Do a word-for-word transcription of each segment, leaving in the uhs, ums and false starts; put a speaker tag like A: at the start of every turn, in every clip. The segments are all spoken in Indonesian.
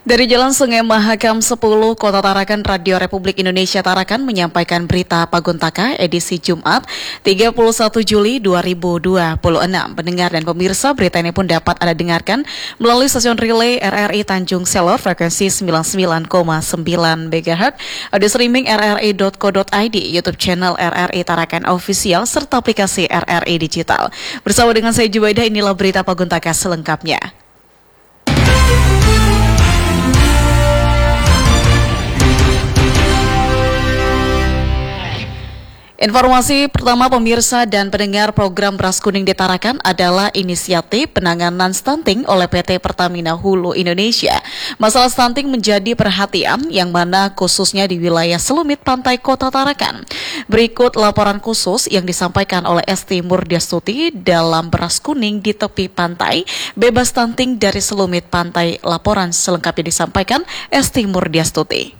A: Dari Jalan Sungai Mahakam sepuluh, Kota Tarakan, Radio Republik Indonesia Tarakan menyampaikan berita Paguntaka edisi Jumat tiga puluh satu Juli dua ribu dua puluh enam. Pendengar dan pemirsa, berita ini pun dapat Anda dengarkan melalui stasiun relay R R I Tanjung Selor frekuensi sembilan puluh sembilan koma sembilan megahertz, audio streaming r r i dot co dot i d, YouTube channel R R I Tarakan Official, serta aplikasi R R I Digital. Bersama dengan saya Jubaidah, inilah berita Paguntaka selengkapnya. Informasi pertama pemirsa dan pendengar, program Beras Kuning di Tarakan adalah inisiatif penanganan stunting oleh P T Pertamina Hulu Indonesia. Masalah stunting menjadi perhatian yang mana khususnya di wilayah Selumit Pantai Kota Tarakan. Berikut laporan khusus yang disampaikan oleh Esti Murdiastuti dalam Beras Kuning di Tepi Pantai Bebas Stunting dari Selumit Pantai. Laporan selengkapnya disampaikan Esti Murdiastuti.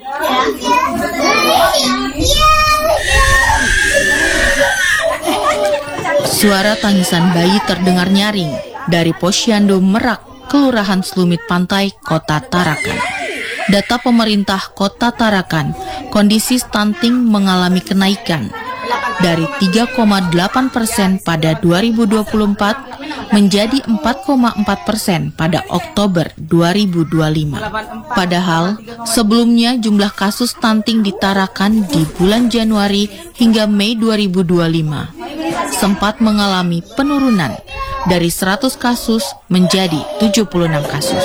B: Suara tangisan bayi terdengar nyaring dari Posyandu Merak, Kelurahan Selumit Pantai, Kota Tarakan. Data pemerintah Kota Tarakan, kondisi stunting mengalami kenaikan dari tiga koma delapan persen pada dua ribu dua puluh empat menjadi empat koma empat persen pada Oktober dua ribu dua puluh lima. Padahal sebelumnya jumlah kasus stunting di Tarakan di bulan Januari hingga Mei dua ribu dua puluh lima sempat mengalami penurunan dari seratus kasus menjadi tujuh puluh enam kasus.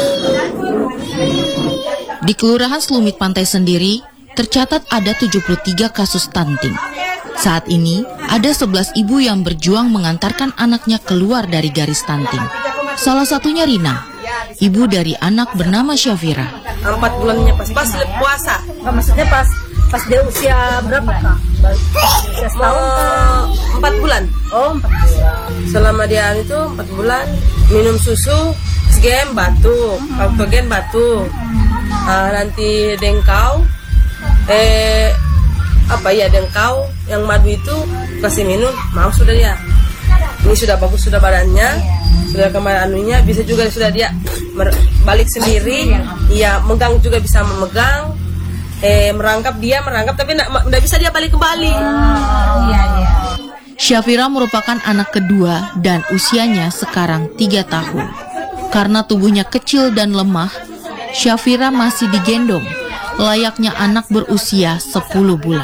B: Di Kelurahan Selumit Pantai sendiri tercatat ada tujuh puluh tiga kasus stunting. Saat ini ada sebelas ibu yang berjuang mengantarkan anaknya keluar dari garis stunting. Salah satunya Rina, ibu dari anak bernama Syafira.
C: Empat bulannya pas pas puasa.
D: Nggak, maksudnya pas pas dia usia berapa kak? Usia setahun?
C: Uh, empat bulan.
D: Oh, empat bulan.
C: Selama dia itu empat bulan minum susu, sgem batuk, oktogen batuk. Uh, nanti dengkau, eh apa ya dengkau yang madu itu kasih minum, mau sudah dia. Ini sudah bagus sudah badannya, sudah kemarin anunya bisa juga sudah dia balik sendiri, iya megang juga bisa memegang. Eh, merangkap dia merangkap tapi tidak bisa dia balik kembali.
D: Oh, iya, iya.
B: Syafira merupakan anak kedua dan usianya sekarang tiga tahun. Karena tubuhnya kecil dan lemah, Syafira masih digendong layaknya anak berusia sepuluh bulan.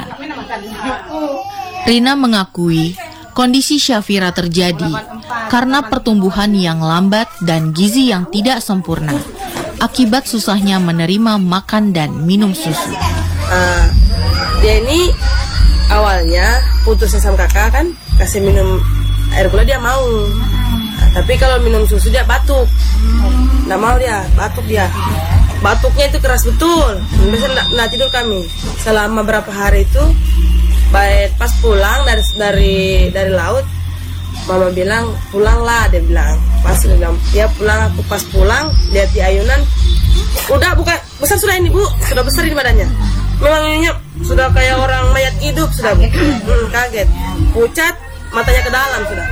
B: Rina mengakui kondisi Syafira terjadi karena pertumbuhan yang lambat dan gizi yang tidak sempurna akibat susahnya menerima makan dan minum susu.
C: Uh, dia ini awalnya putusnya sama kakak kan, kasih minum air gula dia mau. Nah, tapi kalau minum susu dia batuk, nggak mau dia, batuk dia. Batuknya itu keras betul, biasanya nggak tidur kami. Selama berapa hari itu, baik pas pulang dari dari dari laut, mama bilang pulanglah, dia bilang. Pas dia bilang, ya pulang, aku pas pulang lihat di ayunan, udah bukan besar sudah ini bu, sudah besar ini badannya. Memang ininya sudah kayak orang mayat hidup sudah bu, hmm, kaget, pucat, matanya ke dalam sudah.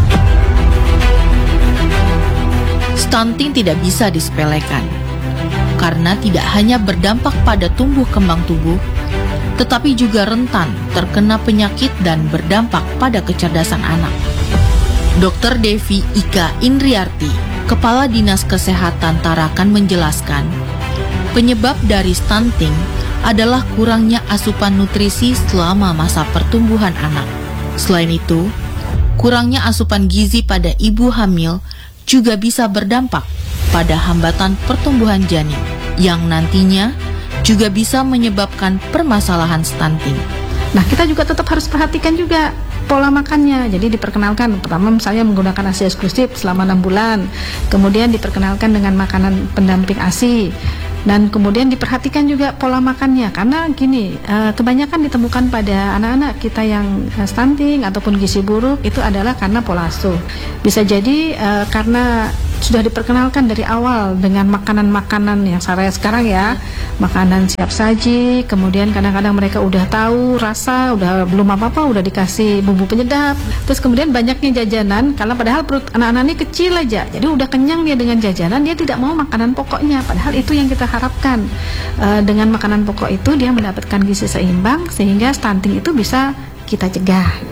B: Stunting tidak bisa disepelekan karena tidak hanya berdampak pada tumbuh kembang tubuh, tetapi juga rentan terkena penyakit dan berdampak pada kecerdasan anak. Dokter Devi Ika Indriarti, Kepala Dinas Kesehatan Tarakan menjelaskan, penyebab dari stunting adalah kurangnya asupan nutrisi selama masa pertumbuhan anak. Selain itu, kurangnya asupan gizi pada ibu hamil juga bisa berdampak pada hambatan pertumbuhan janin, yang nantinya juga bisa menyebabkan permasalahan stunting.
D: Nah, kita juga tetap harus perhatikan juga pola makannya. Jadi diperkenalkan pertama misalnya menggunakan ASI eksklusif selama enam bulan. Kemudian diperkenalkan dengan makanan pendamping ASI. Dan kemudian diperhatikan juga pola makannya. Karena gini, kebanyakan ditemukan pada anak-anak kita yang stunting ataupun gizi buruk itu adalah karena pola asuh. Bisa jadi karena sudah diperkenalkan dari awal dengan makanan-makanan yang saya sekarang ya, makanan siap saji, kemudian kadang-kadang mereka udah tahu rasa, udah belum apa-apa udah dikasih bumbu penyedap, terus kemudian banyaknya jajanan, karena padahal perut anak-anak ini kecil aja, jadi udah kenyang dia dengan jajanan, dia tidak mau makanan pokoknya, padahal itu yang kita harapkan. E, dengan makanan pokok itu dia mendapatkan gizi seimbang sehingga stunting itu bisa kita cegah.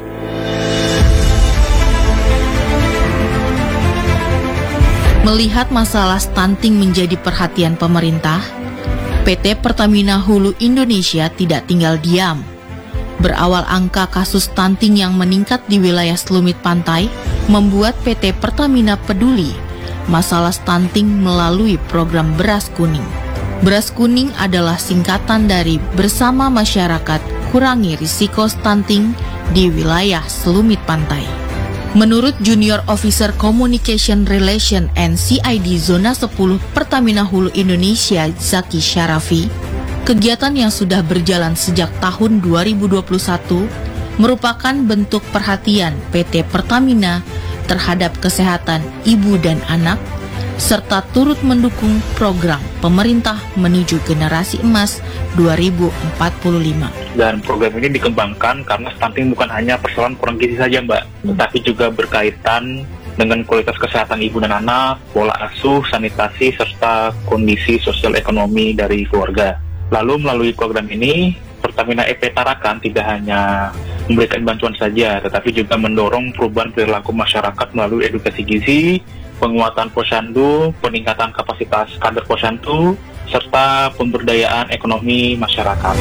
B: Melihat masalah stunting menjadi perhatian pemerintah, P T Pertamina Hulu Indonesia tidak tinggal diam. Berawal angka kasus stunting yang meningkat di wilayah selumit pantai, membuat P T Pertamina peduli masalah stunting melalui program Beras Kuning. Beras Kuning adalah singkatan dari Bersama Masyarakat Kurangi Risiko Stunting di Wilayah Selumit Pantai. Menurut Junior Officer Communication Relation and C I D Zona sepuluh Pertamina Hulu Indonesia Zaki Syarafi, kegiatan yang sudah berjalan sejak tahun dua ribu dua puluh satu merupakan bentuk perhatian P T Pertamina terhadap kesehatan ibu dan anak, serta turut mendukung program pemerintah menuju generasi emas dua ribu empat puluh lima.
E: Dan program ini dikembangkan karena stunting bukan hanya persoalan kurang gizi saja, Mbak, hmm. tetapi juga berkaitan dengan kualitas kesehatan ibu dan anak, pola asuh, sanitasi, serta kondisi sosial ekonomi dari keluarga. Lalu melalui program ini, Pertamina E P Tarakan tidak hanya memberikan bantuan saja, tetapi juga mendorong perubahan perilaku masyarakat melalui edukasi gizi, penguatan posyandu, peningkatan kapasitas kader posyandu, serta pemberdayaan ekonomi masyarakat.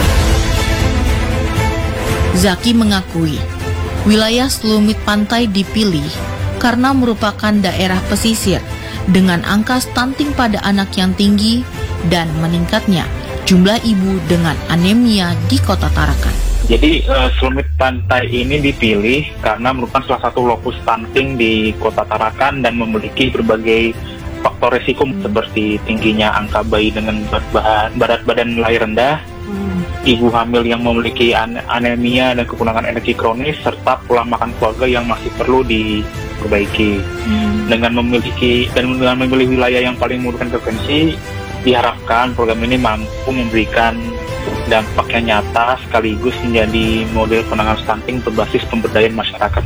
B: Zaki mengakui, wilayah selumit pantai dipilih karena merupakan daerah pesisir dengan angka stunting pada anak yang tinggi dan meningkatnya jumlah ibu dengan anemia di Kota Tarakan.
E: Jadi uh, selumit pantai ini dipilih karena merupakan salah satu lokus stunting di Kota Tarakan dan memiliki berbagai faktor resiko seperti tingginya angka bayi dengan berat badan, berat badan lahir rendah, hmm. ibu hamil yang memiliki an- anemia dan kekurangan energi kronis, serta pola makan keluarga yang masih perlu diperbaiki. Hmm. Dengan memiliki dan dengan memilih wilayah yang paling membutuhkan intervensi, diharapkan program ini mampu memberikan dampak yang nyata sekaligus menjadi model penanganan stunting berbasis pemberdayaan masyarakat.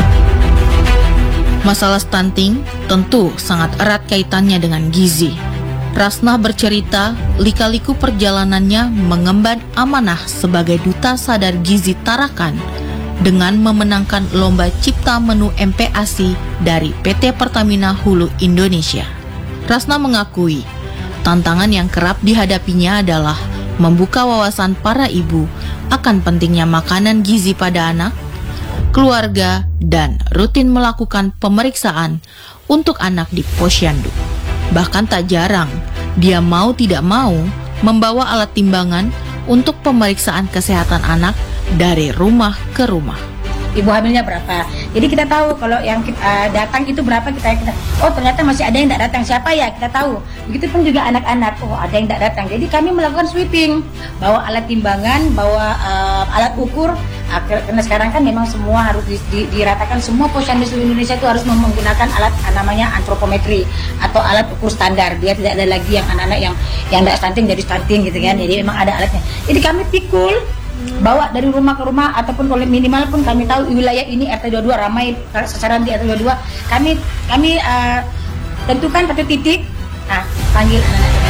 B: Masalah stunting tentu sangat erat kaitannya dengan gizi. Rasnah bercerita, lika-liku perjalanannya mengemban amanah sebagai duta sadar gizi Tarakan dengan memenangkan lomba cipta menu M P A S I dari P T Pertamina Hulu Indonesia. Rasnah mengakui, tantangan yang kerap dihadapinya adalah membuka wawasan para ibu akan pentingnya makanan gizi pada anak, keluarga, dan rutin melakukan pemeriksaan untuk anak di posyandu. Bahkan tak jarang, dia mau tidak mau membawa alat timbangan untuk pemeriksaan kesehatan anak dari rumah ke rumah.
F: Ibu hamilnya berapa? Jadi kita tahu kalau yang uh, datang itu berapa, kita, kita oh ternyata masih ada yang tidak datang, siapa ya kita tahu. Begitupun juga anak-anak, oh ada yang tidak datang. Jadi kami melakukan sweeping, bawa alat timbangan, bawa uh, alat ukur. Uh, karena sekarang kan memang semua harus di, di, diratakan, semua posyandu seluruh Indonesia itu harus menggunakan alat uh, namanya antropometri atau alat ukur standar. Dia tidak ada lagi yang anak-anak yang yang tidak stunting jadi stunting gitu kan. Jadi memang ada alatnya. Jadi kami pikul, bawa dari rumah ke rumah, ataupun kalau minimal pun kami tahu wilayah ini R T dua puluh dua ramai sasaran di R T dua puluh dua, kami kami uh, tentukan satu titik, nah panggil anak-anak.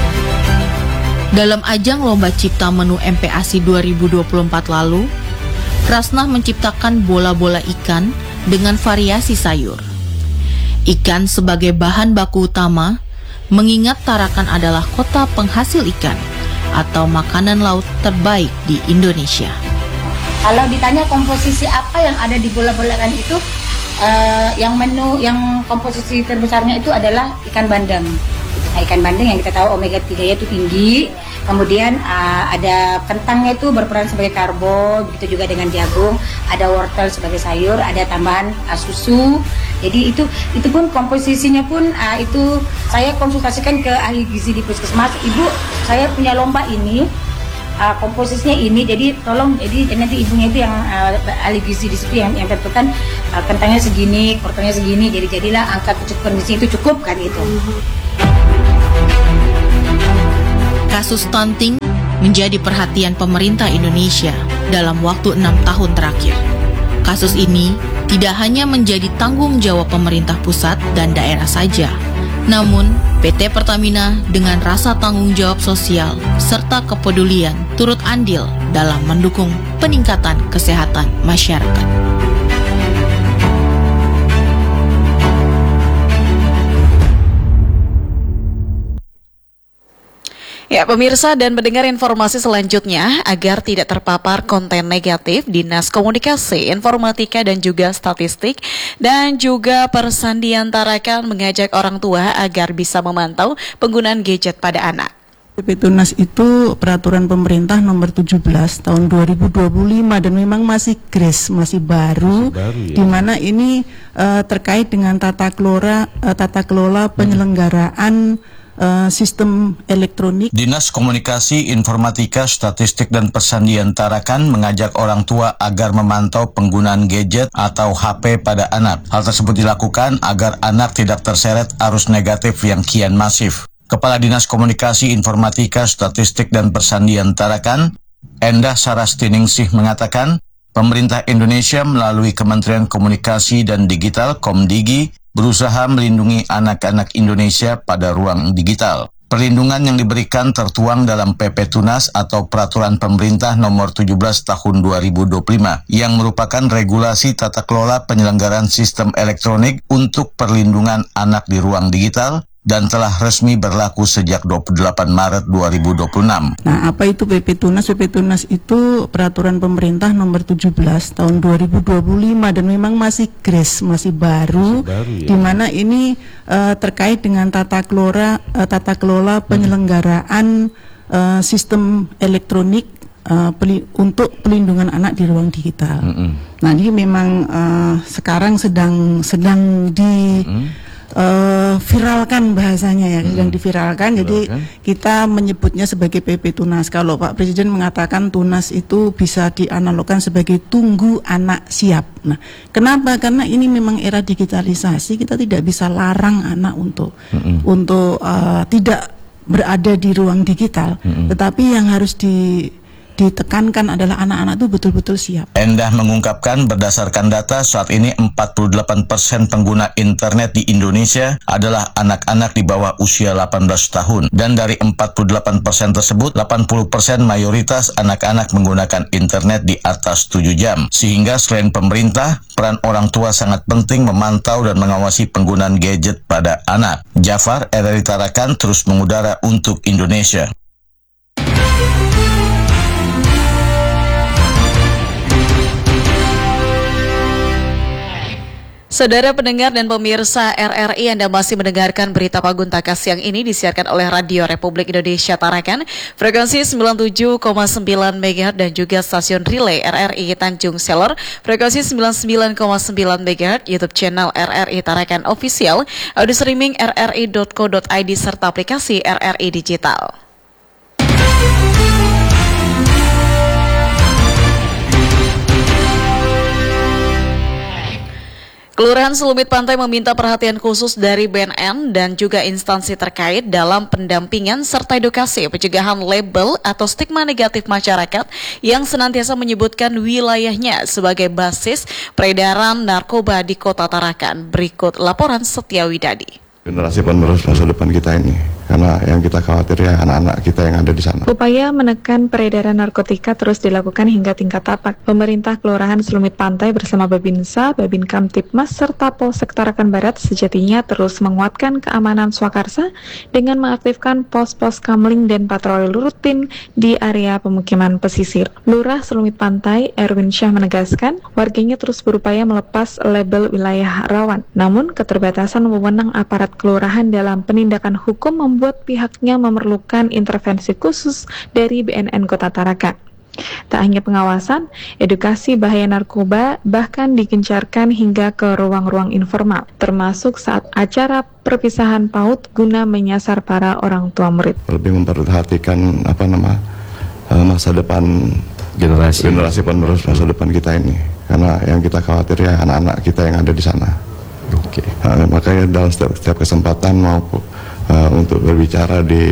B: Dalam ajang lomba cipta menu M P A S I dua ribu dua puluh empat lalu, Rasnah menciptakan bola-bola ikan dengan variasi sayur. Ikan sebagai bahan baku utama, mengingat Tarakan adalah kota penghasil ikan atau makanan laut terbaik di Indonesia.
F: Kalau ditanya komposisi apa yang ada di bola-bolaan itu, uh, yang menu, yang komposisi terbesarnya itu adalah ikan bandeng. Nah, ikan bandeng yang kita tahu omega tiga itu tinggi. Kemudian uh, ada kentangnya itu berperan sebagai karbo, begitu juga dengan jagung. Ada wortel sebagai sayur, ada tambahan uh, susu. Jadi itu itu pun komposisinya pun uh, itu saya konsultasikan ke ahli gizi di puskesmas. Ibu, saya punya lomba ini, uh, komposisinya ini, jadi tolong jadi nanti ibunya itu yang uh, ahli gizi di situ yang yang tentukan uh, kentangnya segini, wortelnya segini, jadi jadilah angka kecukupan gizi itu cukup kan itu.
B: Kasus stunting menjadi perhatian pemerintah Indonesia dalam waktu enam tahun terakhir. Kasus ini tidak hanya menjadi tanggung jawab pemerintah pusat dan daerah saja, namun P T Pertamina dengan rasa tanggung jawab sosial serta kepedulian turut andil dalam mendukung peningkatan kesehatan masyarakat.
A: Ya, pemirsa dan mendengar informasi selanjutnya, agar tidak terpapar konten negatif, Dinas Komunikasi, Informatika dan juga Statistik dan juga Persandian Tarakan mengajak orang tua agar bisa memantau penggunaan gadget pada anak.
G: P P Tunas itu peraturan pemerintah nomor tujuh belas tahun dua ribu dua puluh lima dan memang masih grace, masih baru, masih baru ya? Di mana ini uh, terkait dengan tata kelola uh, tata kelola penyelenggaraan Uh, sistem elektronik.
H: Dinas Komunikasi, Informatika, Statistik dan Persandian Tarakan mengajak orang tua agar memantau penggunaan gadget atau H P pada anak. Hal tersebut dilakukan agar anak tidak terseret arus negatif yang kian masif. Kepala Dinas Komunikasi, Informatika, Statistik dan Persandian Tarakan, Endah Sarastiningsih mengatakan, pemerintah Indonesia melalui Kementerian Komunikasi dan Digital Komdigi berusaha melindungi anak-anak Indonesia pada ruang digital. Perlindungan yang diberikan tertuang dalam P P Tunas atau Peraturan Pemerintah Nomor tujuh belas Tahun dua ribu dua puluh lima yang merupakan regulasi tata kelola penyelenggaraan sistem elektronik untuk perlindungan anak di ruang digital dan telah resmi berlaku sejak dua puluh delapan Maret dua ribu dua puluh enam.
G: Nah, apa itu P P Tunas? P P Tunas itu Peraturan Pemerintah Nomor tujuh belas Tahun dua ribu dua puluh lima dan memang masih grace, masih baru, masih baru ya? Di mana ini uh, terkait dengan tata kelola uh, tata kelola penyelenggaraan uh, sistem elektronik uh, peli untuk pelindungan anak di ruang digital. Mm-hmm. Nah, ini memang uh, sekarang sedang sedang di mm-hmm. Uh, viralkan bahasanya ya, hmm. sedang diviralkan. Viralkan. Jadi kita menyebutnya sebagai P P Tunas. Kalau Pak Presiden mengatakan Tunas itu bisa dianalogkan sebagai tunggu anak siap. Nah, kenapa? Karena ini memang era digitalisasi. Kita tidak bisa larang anak untuk hmm. untuk uh, tidak berada di ruang digital. Hmm. Tetapi yang harus di ditekankan adalah anak-anak itu betul-betul siap.
H: Endah mengungkapkan berdasarkan data saat ini empat puluh delapan persen pengguna internet di Indonesia adalah anak-anak di bawah usia delapan belas tahun. Dan dari empat puluh delapan persen tersebut, delapan puluh persen mayoritas anak-anak menggunakan internet di atas tujuh jam. Sehingga selain pemerintah, peran orang tua sangat penting memantau dan mengawasi penggunaan gadget pada anak. Jafar, R R I Tarakan terus mengudara untuk Indonesia.
A: Saudara pendengar dan pemirsa R R I, Anda masih mendengarkan berita Paguntaka siang ini disiarkan oleh Radio Republik Indonesia Tarakan, frekuensi sembilan puluh tujuh koma sembilan megahertz dan juga stasiun relay R R I Tanjung Selor, frekuensi sembilan puluh sembilan koma sembilan megahertz, YouTube channel R R I Tarakan Official, audio streaming r r i dot co dot i d serta aplikasi R R I Digital. Kelurahan Selumit Pantai meminta perhatian khusus dari B N N dan juga instansi terkait dalam pendampingan serta edukasi pencegahan label atau stigma negatif masyarakat yang senantiasa menyebutkan wilayahnya sebagai basis peredaran narkoba di Kota Tarakan. Berikut laporan Setia Widadi.
I: Generasi penerus masa depan kita ini, karena yang kita khawatir ya anak-anak kita yang ada di sana.
J: Upaya menekan peredaran narkotika terus dilakukan hingga tingkat tapak. Pemerintah Kelurahan Selumit Pantai bersama Babinsa, Babin Kamtipmas, serta Polsek Tarakan Barat sejatinya terus menguatkan keamanan swakarsa dengan mengaktifkan pos-pos kamling dan patroli rutin di area pemukiman pesisir. Lurah Selumit Pantai, Erwin Syah menegaskan, warganya terus berupaya melepas label wilayah rawan. Namun, keterbatasan wewenang aparat kelurahan dalam penindakan hukum membuat pihaknya memerlukan intervensi khusus dari B N N Kota Tarakan. Tak hanya pengawasan, edukasi bahaya narkoba bahkan digencarkan hingga ke ruang-ruang informal, termasuk saat acara perpisahan PAUD guna menyasar para orang tua murid.
I: Lebih memperhatikan apa nama uh, masa depan
K: generasi
I: generasi penerus masa depan kita ini, karena yang kita khawatir ya anak-anak kita yang ada di sana.
K: Oke. Okay.
I: Uh, makanya dalam setiap, setiap kesempatan mau uh, untuk berbicara di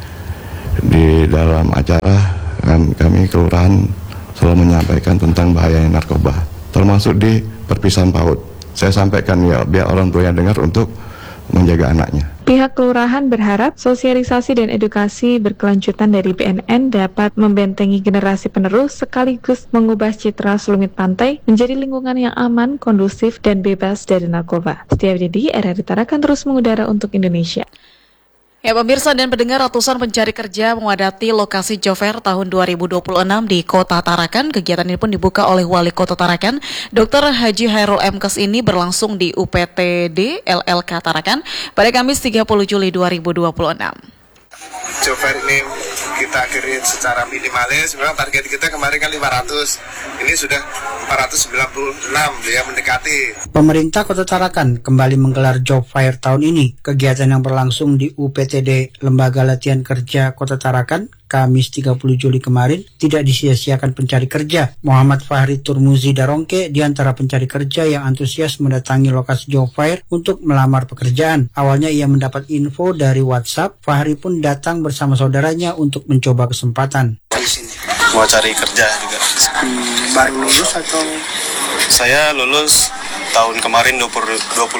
I: di dalam acara kan kami kelurahan selalu menyampaikan tentang bahaya narkoba, termasuk di perpisahan PAUD. Saya sampaikan ya biar orang tua yang dengar untuk menjaga anaknya.
J: Pihak kelurahan berharap sosialisasi dan edukasi berkelanjutan dari B N N dapat membentengi generasi penerus sekaligus mengubah citra Selumit Pantai menjadi lingkungan yang aman, kondusif, dan bebas dari narkoba. Setiawati, R R I Tarakan terus mengudara untuk Indonesia.
A: Ya, pemirsa dan pendengar, ratusan pencari kerja memadati lokasi Job Fair tahun dua ribu dua puluh enam di Kota Tarakan. Kegiatan ini pun dibuka oleh Wali Kota Tarakan, Doktor Haji Hairul M Kes. Ini berlangsung di U P T D L L K Tarakan pada Kamis tiga puluh Juli dua ribu dua puluh enam.
L: Job Fair ini kita akhiri secara minimalis. Memang target kita kemarin kan lima ratus, ini sudah empat ratus sembilan puluh enam, ya mendekati.
M: Pemerintah Kota Tarakan kembali menggelar Job Fair tahun ini. Kegiatan yang berlangsung di U P T D Lembaga Latihan Kerja Kota Tarakan Kamis tiga puluh Juli kemarin tidak disia-siakan pencari kerja. Muhammad Fahri Turmuzi Darongke di antara pencari kerja yang antusias mendatangi lokasi Job Fair untuk melamar pekerjaan. Awalnya ia mendapat info dari WhatsApp. Fahri pun datang bersama saudaranya untuk mencoba kesempatan.
L: Mau cari kerja juga.
M: Hmm, baru lulus atau?
L: Saya lulus tahun kemarin dua puluh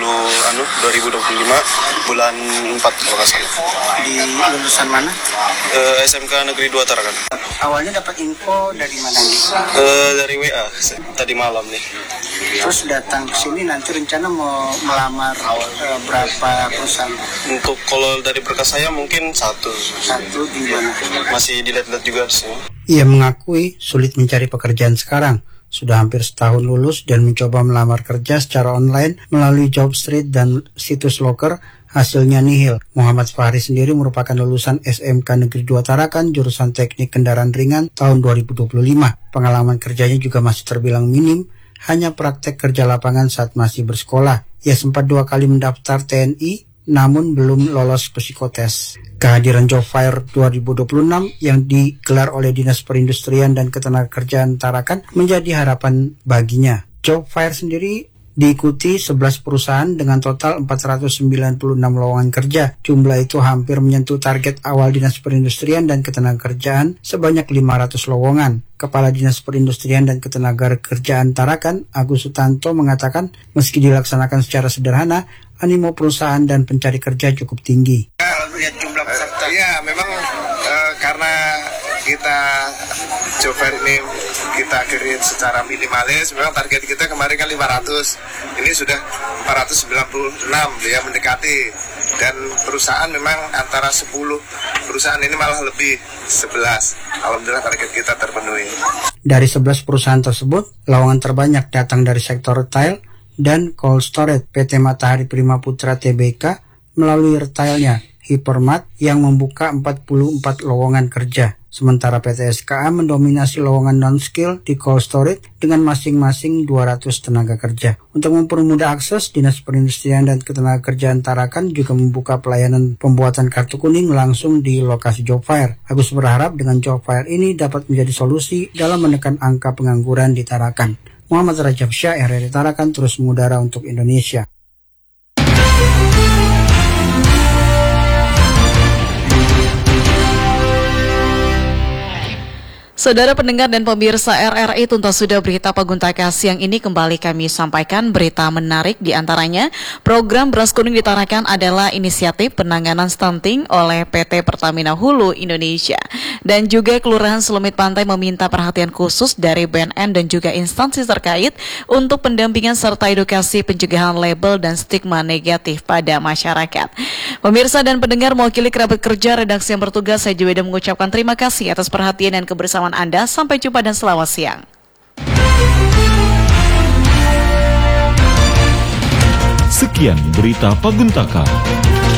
L: anu dua ribu dua puluh lima bulan empat kalau nggak salah.
M: Di lulusan mana?
L: Uh, S M K Negeri dua Tarakan.
M: Awalnya dapat info dari mana nih?
L: Uh, dari W A tadi malam nih.
M: Terus datang ke sini, nanti rencana mau melamar uh, berapa perusahaan?
L: Untuk kalau dari berkas saya mungkin satu.
M: Satu di mana?
L: Masih dilihat-lihat juga sih.
M: Ia mengakui sulit mencari pekerjaan sekarang. Sudah hampir setahun lulus dan mencoba melamar kerja secara online melalui Jobstreet dan situs loker, hasilnya nihil. Muhammad Fahri sendiri merupakan lulusan S M K Negeri dua Tarakan jurusan Teknik Kendaraan Ringan tahun dua ribu dua puluh lima. Pengalaman kerjanya juga masih terbilang minim, hanya praktek kerja lapangan saat masih bersekolah. Ia sempat dua kali mendaftar T N I, namun belum lolos psikotes. Kehadiran Job Fair dua ribu dua puluh enam yang digelar oleh Dinas Perindustrian dan Ketenagakerjaan Tarakan menjadi harapan baginya. Job Fair sendiri diikuti sebelas perusahaan dengan total empat ratus sembilan puluh enam lowongan kerja. Jumlah itu hampir menyentuh target awal Dinas Perindustrian dan Ketenagakerjaan sebanyak lima ratus lowongan. Kepala Dinas Perindustrian dan Ketenagakerjaan Tarakan, Agus Sutanto, mengatakan meski dilaksanakan secara sederhana, animo perusahaan dan pencari kerja cukup tinggi.
L: Lihat jumlah peserta. Iya, memang uh, karena kita Job Fair ini kita akhiri secara minimalis. Memang target kita kemarin kan lima ratus, ini sudah empat ratus sembilan puluh enam, ya mendekati. Dan perusahaan memang antara sepuluh perusahaan ini malah lebih sebelas. Alhamdulillah target kita terpenuhi.
M: Dari sebelas perusahaan tersebut, lowongan terbanyak datang dari sektor retail dan cold storage. P T Matahari Prima Putra T B K melalui retailnya Hypermart yang membuka empat puluh empat lowongan kerja. Sementara P T S K A mendominasi lowongan non-skill di cold storage dengan masing-masing dua ratus tenaga kerja. Untuk mempermudah akses, Dinas Perindustrian dan Ketenagakerjaan Tarakan juga membuka pelayanan pembuatan kartu kuning langsung di lokasi Job Fair. Agus berharap dengan Job Fair ini dapat menjadi solusi dalam menekan angka pengangguran di Tarakan. Muhammad Rajab Syah, R R I Tarakan terus mengudara untuk Indonesia.
A: Saudara pendengar dan pemirsa R R I, tuntas sudah berita Paguntaka siang ini kembali kami sampaikan berita menarik, di antaranya program beras kuning di Tarakan adalah inisiatif penanganan stunting oleh P T Pertamina Hulu Indonesia. Dan juga Kelurahan Selumit Pantai meminta perhatian khusus dari B N N dan juga instansi terkait untuk pendampingan serta edukasi pencegahan label dan stigma negatif pada masyarakat. Pemirsa dan pendengar, mewakili kerabat kerja redaksi yang bertugas, saya juga mengucapkan terima kasih atas perhatian dan kebersamaan Anda. Sampai jumpa dan selamat siang.
N: Sekian berita Paguntaka.